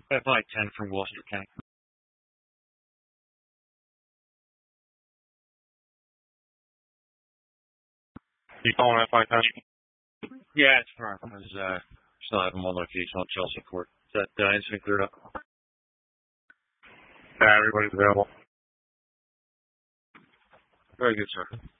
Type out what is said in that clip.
FI-10 from Gloucester County. You calling FI-10? Yeah, it's fine. I was still having one location on Chelsea Court. Is that incident cleared up? Yeah, everybody's available. Very good, sir.